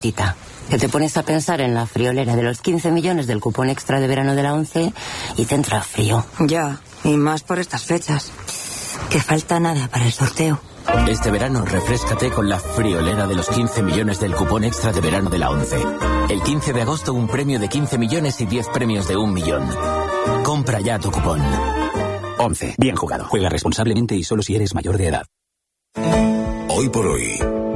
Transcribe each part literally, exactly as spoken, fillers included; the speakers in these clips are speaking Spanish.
que te pones a pensar en la friolera de los quince millones del cupón extra de verano de la ONCE y te entra frío. Ya, y más por estas fechas. Que falta nada para el sorteo. Este verano refréscate con la friolera de los quince millones del cupón extra de verano de la ONCE. El quince de agosto un premio de quince millones y diez premios de un millón. Compra ya tu cupón. ONCE. Bien jugado. Juega responsablemente y solo si eres mayor de edad. Hoy por hoy.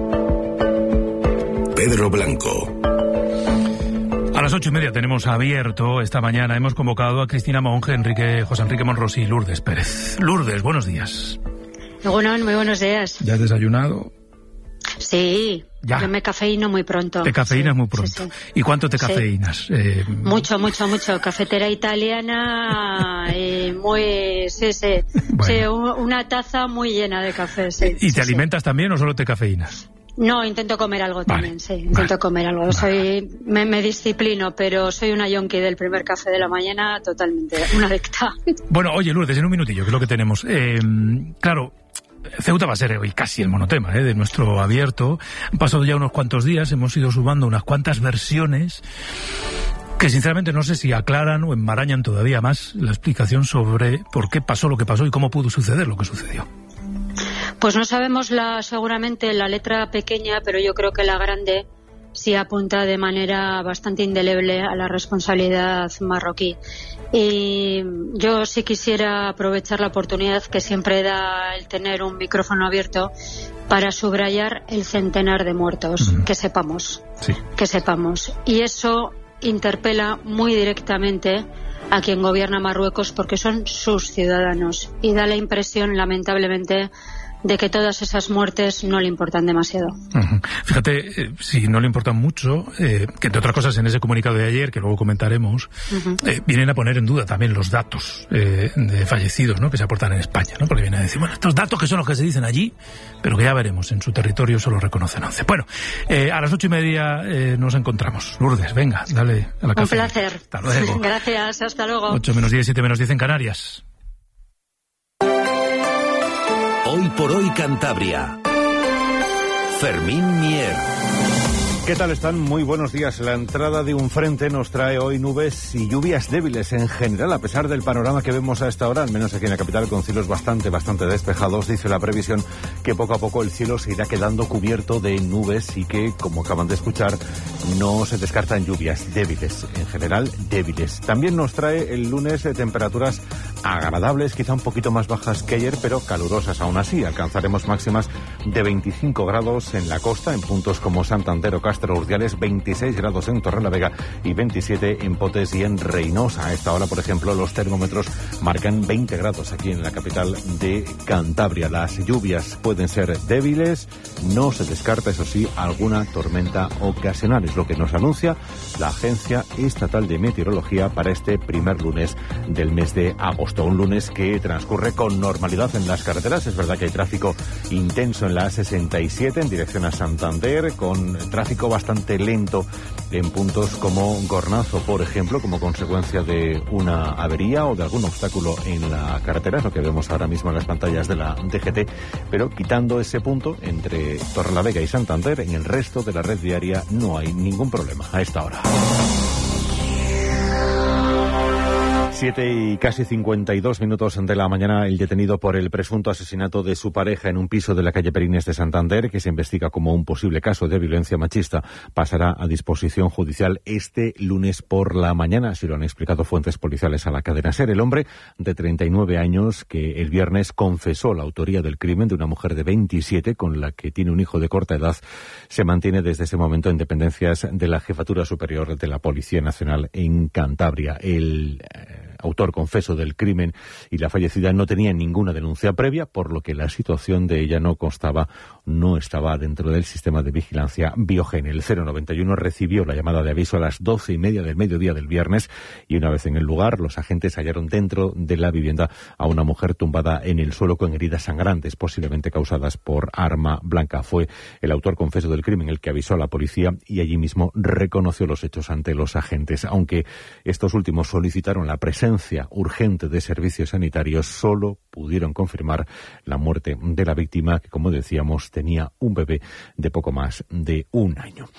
Pedro Blanco. A las ocho y media tenemos abierto esta mañana. Hemos convocado a Cristina Monge, Enrique, José Enrique Monrosi y Lourdes Pérez. Lourdes, buenos días. Bueno, muy buenos días. ¿Ya has desayunado? Sí, ya. Yo me cafeíno muy pronto. Te cafeínas sí, muy pronto. Sí, sí. ¿Y cuánto te cafeínas? Sí. Eh... Mucho, mucho, mucho. Cafetera italiana, y muy, sí, sí. Bueno. Sí, una taza muy llena de café, sí. ¿Y sí, te alimentas sí. también o solo te cafeínas? No, intento comer algo vale. también, sí. Intento vale. comer algo. Vale. Soy, me, me disciplino, pero soy una yonki del primer café de la mañana, totalmente, una adicta. Bueno, oye, Lourdes, en un minutillo, que es lo que tenemos. Eh, claro, Ceuta va a ser hoy casi el monotema ¿eh? de nuestro abierto. Han pasado ya unos cuantos días, hemos ido sumando unas cuantas versiones que sinceramente no sé si aclaran o enmarañan todavía más la explicación sobre por qué pasó lo que pasó y cómo pudo suceder lo que sucedió. Pues no sabemos la, seguramente la letra pequeña, pero yo creo que la grande sí apunta de manera bastante indeleble a la responsabilidad marroquí. Y yo sí quisiera aprovechar la oportunidad que siempre da el tener un micrófono abierto para subrayar el centenar de muertos, uh-huh. que sepamos, sí. que sepamos. Y eso interpela muy directamente a quien gobierna Marruecos porque son sus ciudadanos y da la impresión, lamentablemente, de que todas esas muertes no le importan demasiado. Uh-huh. Fíjate, eh, si no le importan mucho, eh, que entre otras cosas en ese comunicado de ayer, que luego comentaremos, uh-huh. eh, vienen a poner en duda también los datos eh, de fallecidos, ¿no?, que se aportan en España, ¿no? Porque vienen a decir, bueno, estos datos que son los que se dicen allí, pero que ya veremos, en su territorio solo reconocen once. Bueno, eh, a las ocho y media eh, nos encontramos. Lourdes, venga, dale a la café. Un placer. Hasta luego. Gracias, hasta luego. ocho menos diez, siete menos diez en Canarias. Hoy por hoy Cantabria. Fermín Mier. ¿Qué tal están? Muy buenos días. La entrada de un frente nos trae hoy nubes y lluvias débiles en general, a pesar del panorama que vemos a esta hora, al menos aquí en la capital, con cielos bastante, bastante despejados. Dice la previsión que poco a poco el cielo se irá quedando cubierto de nubes y que, como acaban de escuchar, no se descartan lluvias débiles, en general débiles. También nos trae el lunes de temperaturas agradables, quizá un poquito más bajas que ayer, pero calurosas aún así. Alcanzaremos máximas de veinticinco grados en la costa, en puntos como Santander o Castro Urdiales, veintiséis grados en Torrelavega y veintisiete en Potes y en Reynosa. A esta hora, por ejemplo, los termómetros marcan veinte grados aquí en la capital de Cantabria. Las lluvias pueden ser débiles, no se descarta, eso sí, alguna tormenta ocasional. Es lo que nos anuncia la Agencia Estatal de Meteorología para este primer lunes del mes de agosto. Un lunes que transcurre con normalidad en las carreteras. Es verdad que hay tráfico intenso en la A sesenta y siete en dirección a Santander, con tráfico bastante lento en puntos como Gornazo, por ejemplo, como consecuencia de una avería o de algún obstáculo en la carretera, es lo que vemos ahora mismo en las pantallas de la D G T, pero quitando ese punto entre Torrelavega y Santander, en el resto de la red viaria no hay ningún problema a esta hora. Siete y casi cincuenta y dos minutos de la mañana, el detenido por el presunto asesinato de su pareja en un piso de la calle Perines de Santander, que se investiga como un posible caso de violencia machista, pasará a disposición judicial este lunes por la mañana, así lo han explicado fuentes policiales a la cadena SER. El hombre de treinta y nueve años, que el viernes confesó la autoría del crimen de una mujer de veintisiete, con la que tiene un hijo de corta edad, se mantiene desde ese momento en dependencias de la Jefatura Superior de la Policía Nacional en Cantabria. El eh, autor confeso del crimen y la fallecida no tenía ninguna denuncia previa, por lo que la situación de ella no constaba, no estaba dentro del sistema de vigilancia Biogen. El cero noventa y uno recibió la llamada de aviso a las doce y media del mediodía del viernes y una vez en el lugar, los agentes hallaron dentro de la vivienda a una mujer tumbada en el suelo con heridas sangrantes, posiblemente causadas por arma blanca. Fue el autor confeso del crimen el que avisó a la policía y allí mismo reconoció los hechos ante los agentes. Aunque estos últimos solicitaron la presencia urgente de servicios sanitarios, solo pudieron confirmar la muerte de la víctima, que, como decíamos, tenía un bebé de poco más de un año.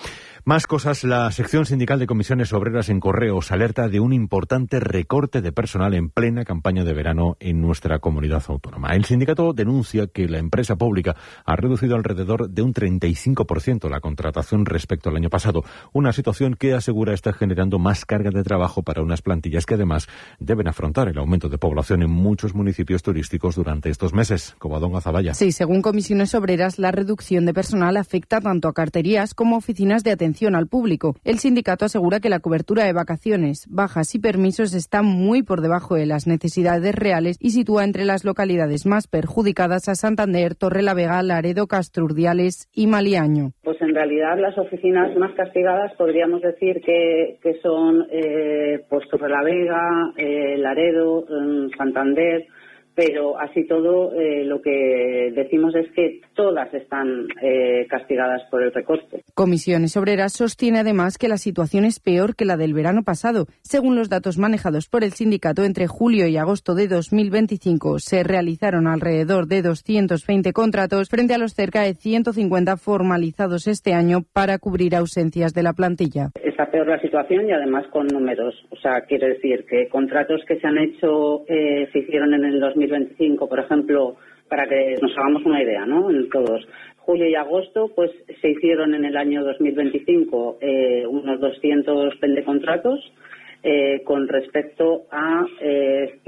Más cosas. La sección sindical de comisiones obreras en Correos alerta de un importante recorte de personal en plena campaña de verano en nuestra comunidad autónoma. El sindicato denuncia que la empresa pública ha reducido alrededor de un treinta y cinco por ciento la contratación respecto al año pasado, una situación que asegura está generando más carga de trabajo para unas plantillas que además deben afrontar el aumento de población en muchos municipios turísticos durante estos meses. Covadonga Azabaya. Sí, según comisiones obreras, la reducción de personal afecta tanto a carterías como oficinas de atención al público. El sindicato asegura que la cobertura de vacaciones, bajas y permisos está muy por debajo de las necesidades reales y sitúa entre las localidades más perjudicadas a Santander, Torrelavega, Laredo, Castrurdiales y Maliaño. Pues en realidad las oficinas más castigadas podríamos decir que, que son eh, pues Torrelavega, eh, Laredo, eh, Santander. Pero así todo eh, lo que decimos es que todas están eh, castigadas por el recorte. Comisiones Obreras sostiene además que la situación es peor que la del verano pasado. Según los datos manejados por el sindicato, entre julio y agosto de dos mil veinticinco se realizaron alrededor de doscientos veinte contratos frente a los cerca de ciento cincuenta formalizados este año para cubrir ausencias de la plantilla. Está peor la situación y además con números. O sea, quiere decir que contratos que se han hecho, eh, se hicieron en el dos mil veinticinco, por ejemplo, para que nos hagamos una idea, ¿no? En todos. Julio y agosto, pues se hicieron en el año dos mil veinticinco eh, unos doscientos veinte contratos eh, con respecto a eh,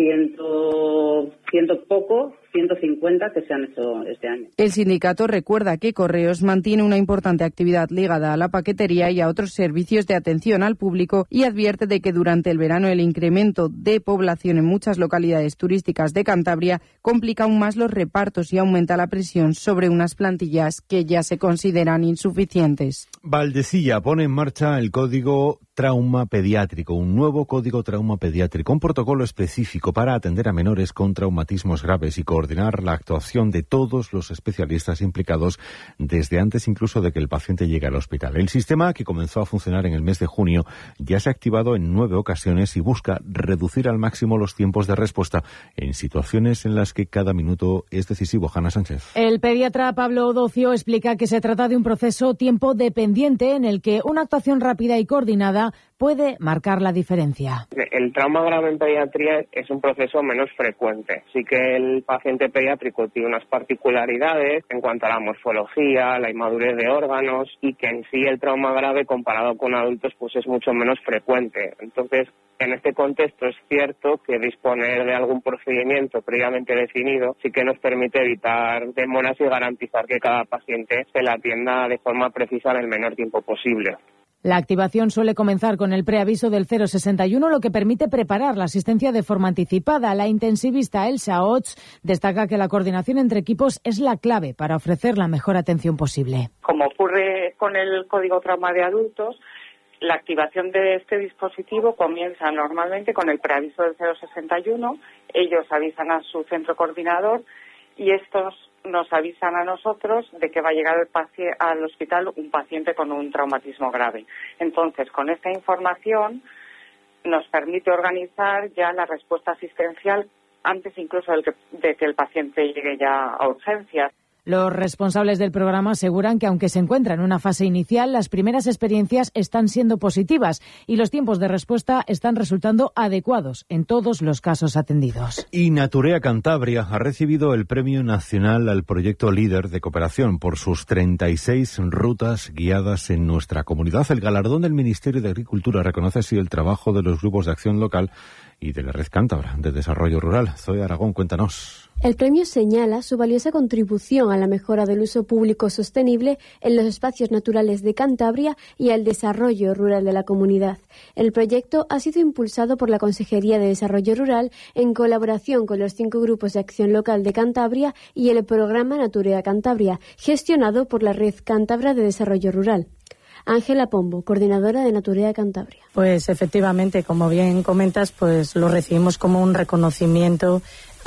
ciento, ciento poco, ciento cincuenta que se han hecho este año. El sindicato recuerda que Correos mantiene una importante actividad ligada a la paquetería y a otros servicios de atención al público y advierte de que durante el verano el incremento de población en muchas localidades turísticas de Cantabria complica aún más los repartos y aumenta la presión sobre unas plantillas que ya se consideran insuficientes. Valdecilla pone en marcha el código trauma pediátrico, un nuevo código trauma pediátrico, un protocolo específico para atender a menores con traumatismos graves y coordinar la actuación de todos los especialistas implicados desde antes incluso de que el paciente llegue al hospital. El sistema, que comenzó a funcionar en el mes de junio, ya se ha activado en nueve ocasiones y busca reducir al máximo los tiempos de respuesta en situaciones en las que cada minuto es decisivo. Hanna Sánchez. El pediatra Pablo Odocio explica que se trata de un proceso tiempo dependiente en el que una actuación rápida y coordinada puede marcar la diferencia. El trauma grave en pediatría es un proceso menos frecuente. Sí que el paciente pediátrico tiene unas particularidades en cuanto a la morfología, la inmadurez de órganos y que en sí el trauma grave comparado con adultos pues es mucho menos frecuente. Entonces, en este contexto es cierto que disponer de algún procedimiento previamente definido sí que nos permite evitar demoras y garantizar que cada paciente se le atienda de forma precisa en el menor tiempo posible. La activación suele comenzar con el preaviso del cero sesenta y uno, lo que permite preparar la asistencia de forma anticipada. La intensivista Elsa Ots destaca que la coordinación entre equipos es la clave para ofrecer la mejor atención posible. Como ocurre con el código trauma de adultos, la activación de este dispositivo comienza normalmente con el preaviso del cero sesenta y uno. Ellos avisan a su centro coordinador y estos nos avisan a nosotros de que va a llegar el paci- al hospital un paciente con un traumatismo grave. Entonces, con esta información nos permite organizar ya la respuesta asistencial antes incluso de que, de que el paciente llegue ya a urgencias. Los responsables del programa aseguran que aunque se encuentra en una fase inicial, las primeras experiencias están siendo positivas y los tiempos de respuesta están resultando adecuados en todos los casos atendidos. Y Naturea Cantabria ha recibido el Premio Nacional al Proyecto Líder de Cooperación por sus treinta y seis rutas guiadas en nuestra comunidad. El galardón del Ministerio de Agricultura reconoce así el trabajo de los grupos de acción local y de la Red Cántabra de Desarrollo Rural. Zoe Aragón, cuéntanos. El premio señala su valiosa contribución a la mejora del uso público sostenible en los espacios naturales de Cantabria y al desarrollo rural de la comunidad. El proyecto ha sido impulsado por la Consejería de Desarrollo Rural en colaboración con los cinco grupos de acción local de Cantabria y el programa Naturea Cantabria, gestionado por la Red Cántabra de Desarrollo Rural. Ángela Pombo, coordinadora de Naturea Cantabria. Pues efectivamente, como bien comentas, pues lo recibimos como un reconocimiento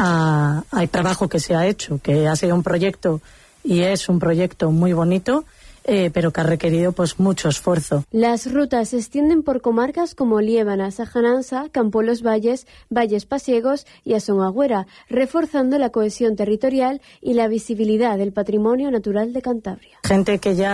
a, al trabajo que se ha hecho, que ha sido un proyecto y es un proyecto muy bonito, eh, pero que ha requerido pues mucho esfuerzo. Las rutas se extienden por comarcas como Liébana, Sajanansa, Campo Los Valles, Valles Pasiegos y Asonagüera, reforzando la cohesión territorial y la visibilidad del patrimonio natural de Cantabria. Gente que ya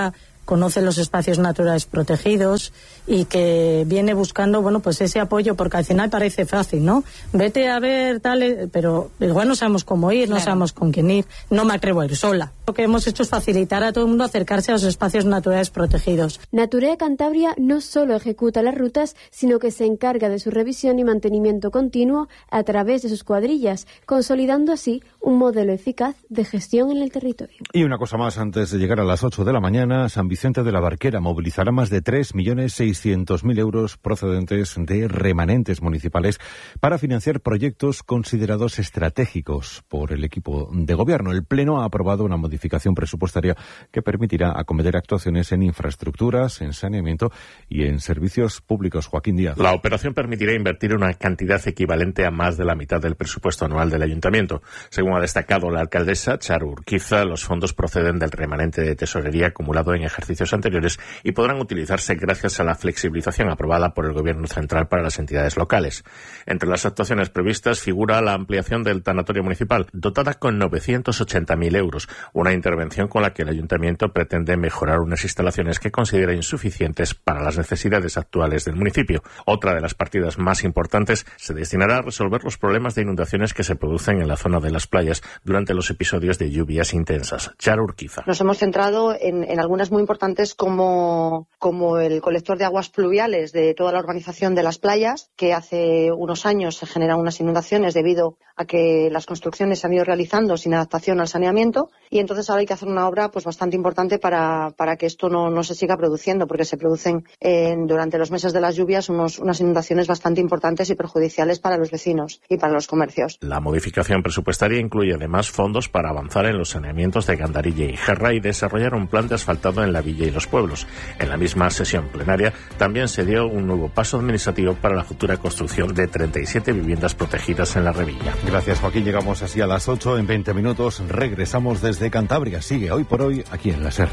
conoce los espacios naturales protegidos y que viene buscando, bueno, pues ese apoyo, porque al final parece fácil, ¿no? Vete a ver tal, pero igual no sabemos cómo ir, claro. No sabemos con quién ir, no me atrevo a ir sola. Lo que hemos hecho es facilitar a todo el mundo acercarse a los espacios naturales protegidos. Naturea Cantabria no solo ejecuta las rutas, sino que se encarga de su revisión y mantenimiento continuo a través de sus cuadrillas, consolidando así un modelo eficaz de gestión en el territorio. Y una cosa más antes de llegar a las ocho de la mañana, San Vicente de la Barquera movilizará más de tres millones seiscientos mil euros procedentes de remanentes municipales para financiar proyectos considerados estratégicos por el equipo de gobierno. El Pleno ha aprobado una modificación presupuestaria que permitirá acometer actuaciones en infraestructuras, en saneamiento y en servicios públicos. Joaquín Díaz. La operación permitirá invertir una cantidad equivalente a más de la mitad del presupuesto anual del Ayuntamiento. Según ha destacado la alcaldesa Charo Urquiza, los fondos proceden del remanente de tesorería acumulado en ejercicios anteriores y podrán utilizarse gracias a la flexibilización aprobada por el Gobierno central para las entidades locales. Entre las actuaciones previstas figura la ampliación del tanatorio municipal, dotada con novecientos ochenta mil euros, una intervención con la que el Ayuntamiento pretende mejorar unas instalaciones que considera insuficientes para las necesidades actuales del municipio. Otra de las partidas más importantes se destinará a resolver los problemas de inundaciones que se producen en la zona de las playas durante los episodios de lluvias intensas. Charo Urquiza. Nos hemos centrado en, en algunas muy importantes como, como el colector de aguas pluviales de toda la urbanización de las playas, que hace unos años se generan unas inundaciones debido a que las construcciones se han ido realizando sin adaptación al saneamiento, y entonces ahora hay que hacer una obra pues bastante importante para, para que esto no, no se siga produciendo, porque se producen eh, durante los meses de las lluvias unos, unas inundaciones bastante importantes y perjudiciales para los vecinos y para los comercios. La modificación presupuestaria incluye además fondos para avanzar en los saneamientos de Gandarilla y Gerra y desarrollar un plan de asfaltado en la villa y los pueblos. En la misma sesión plenaria también se dio un nuevo paso administrativo para la futura construcción de treinta y siete viviendas protegidas en la Revilla. Gracias, Joaquín. Llegamos así a las ocho. En veinte minutos regresamos desde Cantabria. Sigue Hoy por Hoy aquí en la SER.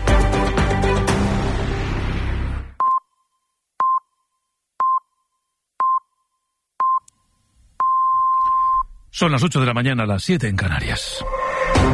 Son las ocho de la mañana, las siete en Canarias.